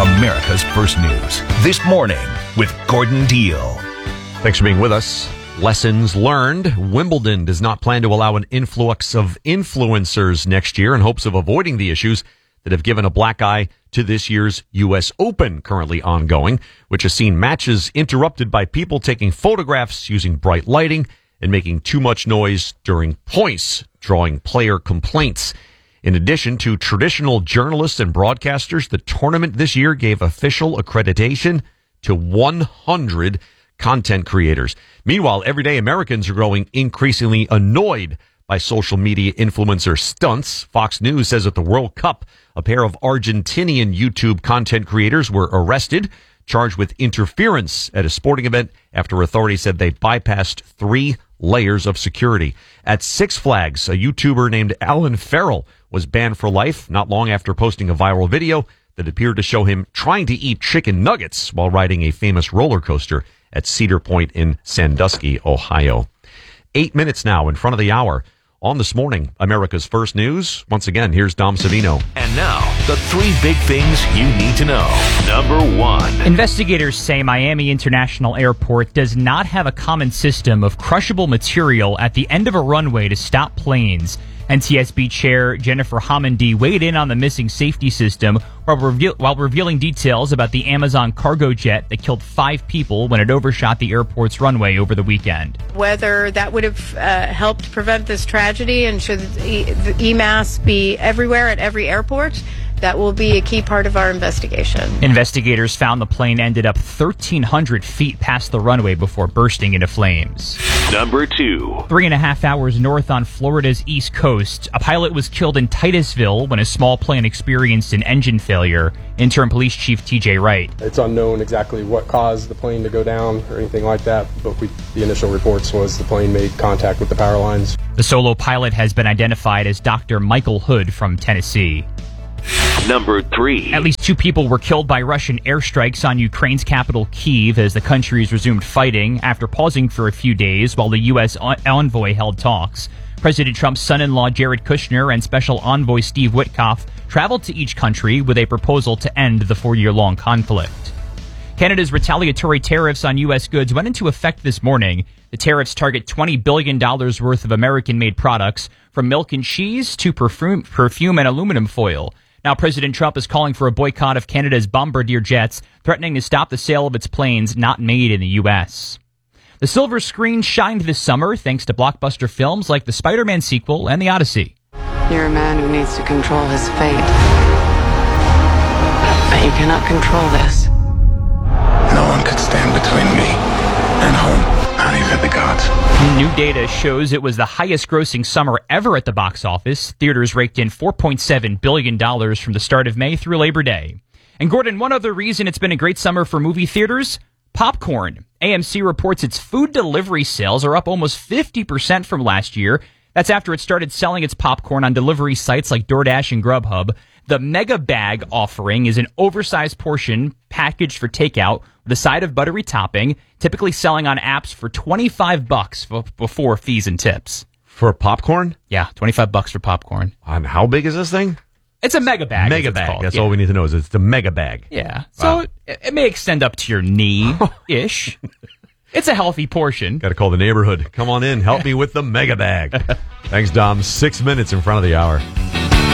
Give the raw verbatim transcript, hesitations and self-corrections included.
America's First News. This morning with Gordon Deal. Thanks for being with us. Lessons learned. Wimbledon does not plan to allow an influx of influencers next year in hopes of avoiding the issues that have given a black eye to this year's U S Open, currently ongoing, which has seen matches interrupted by people taking photographs using bright lighting and making too much noise during points, drawing player complaints. In addition to traditional journalists and broadcasters, the tournament this year gave official accreditation to one hundred content creators. Meanwhile, everyday Americans are growing increasingly annoyed by social media influencer stunts. Fox News says at the World Cup, a pair of Argentinian YouTube content creators were arrested, charged with interference at a sporting event after authorities said they bypassed three layers of security. At Six Flags, a YouTuber named Alan Farrell was banned for life not long after posting a viral video that appeared to show him trying to eat chicken nuggets while riding a famous roller coaster at Cedar Point in Sandusky, Ohio. Eight minutes now in front of the hour. On This Morning, America's First News. Once again, here's Dom Savino. And now, the three big things you need to know. Number one. Investigators say Miami International Airport does not have a common system of crushable material at the end of a runway to stop planes. N T S B Chair Jennifer Homendy weighed in on the missing safety system while, reveal, while revealing details about the Amazon cargo jet that killed five people when it overshot the airport's runway over the weekend. Whether that would have uh, helped prevent this tragedy, and should the E M A S be everywhere at every airport, that will be a key part of our investigation. Investigators found the plane ended up thirteen hundred feet past the runway before bursting into flames. Number two. Three and a half hours north on Florida's east coast, a pilot was killed in Titusville when a small plane experienced an engine failure. Interim Police Chief T J Wright. It's unknown exactly what caused the plane to go down or anything like that, but we, the initial reports was the plane made contact with the power lines. The solo pilot has been identified as Doctor Michael Hood from Tennessee. Number three. At least two people were killed by Russian airstrikes on Ukraine's capital, Kyiv, as the country's resumed fighting after pausing for a few days while the U S envoy held talks. President Trump's son-in-law Jared Kushner and Special Envoy Steve Witkoff traveled to each country with a proposal to end the four-year-long conflict. Canada's retaliatory tariffs on U S goods went into effect this morning. The tariffs target twenty billion dollars worth of American-made products, from milk and cheese to perfume, perfume and aluminum foil. Now, President Trump is calling for a boycott of Canada's Bombardier jets, threatening to stop the sale of its planes not made in the U S. The silver screen shined this summer thanks to blockbuster films like the Spider-Man sequel and The Odyssey. You're a man who needs to control his fate. But you cannot control this. No one could stand between me and home, not even the gods. New data shows it was the highest grossing summer ever at the box office. Theaters raked in four point seven billion dollars from the start of May through Labor Day. And Gordon, one other reason it's been a great summer for movie theaters: popcorn. A M C reports its food delivery sales are up almost fifty percent from last year. That's after it started selling its popcorn on delivery sites like DoorDash and Grubhub. The Mega Bag offering is an oversized portion packaged for takeout with a side of buttery topping, typically selling on apps for twenty-five bucks f- before fees and tips. For popcorn? Yeah, twenty-five bucks for popcorn. On how big is this thing? It's a Mega Bag. Mega Bag. Called. That's yeah. all we need to know is it's the Mega Bag. Yeah. So Wow. it, it may extend up to your knee-ish. It's a healthy portion. Got to call the neighborhood. Come on in. Help me with the Mega Bag. Thanks, Dom. Six minutes in front of the hour.